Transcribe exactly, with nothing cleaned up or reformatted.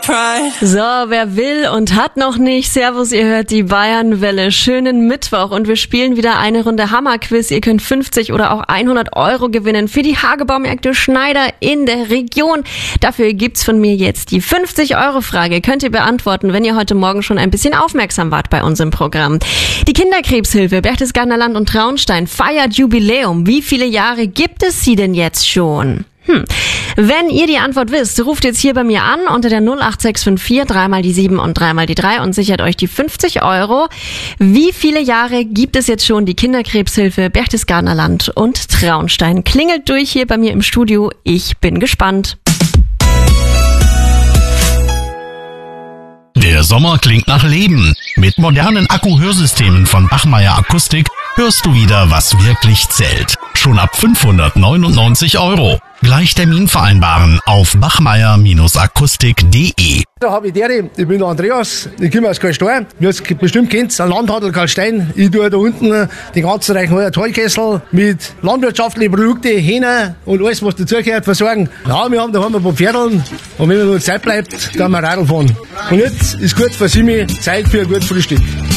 So, wer will und hat noch nicht, servus, ihr hört die Bayernwelle. Schönen Mittwoch und wir spielen wieder eine Runde Hammerquiz. Ihr könnt fünfzig oder auch hundert Euro gewinnen für die Hagebaumärkte Schneider in der Region. Dafür gibt's von mir jetzt die fünfzig Euro Frage. Könnt ihr beantworten, wenn ihr heute Morgen schon ein bisschen aufmerksam wart bei uns im Programm. Die Kinderkrebshilfe Berchtesgadener Land und Traunstein feiert Jubiläum. Wie viele Jahre gibt es sie denn jetzt schon? Hm. Wenn ihr die Antwort wisst, ruft jetzt hier bei mir an unter der null acht sechs fünf vier, dreimal die sieben und dreimal die drei und sichert euch die fünfzig Euro. Wie viele Jahre gibt es jetzt schon die Kinderkrebshilfe Berchtesgadener Land und Traunstein? Klingelt durch hier bei mir im Studio. Ich bin gespannt. Der Sommer klingt nach Leben. Mit modernen Akku-Hörsystemen von Bachmeier Akustik hörst du wieder, was wirklich zählt. Schon ab fünfhundertneunundneunzig Euro. Gleich Termin vereinbaren auf bachmeier Akustik punkt de. Da habe ich dere, ich bin der Andreas, ich komme aus Karlstein. Wie ihr es bestimmt kennt, ein Landhandel Karlstein. Ich tue da unten den ganzen Reichen Tollkessel mit landwirtschaftlichen Produkten, Hähner und alles, was dazugehört, versorgen. Ja, wir haben daheim ein paar Pferdeln und wenn mir noch Zeit bleibt, dann wir Radl fahren. Und jetzt ist kurz vor sieben Zeit für ein gutes Frühstück.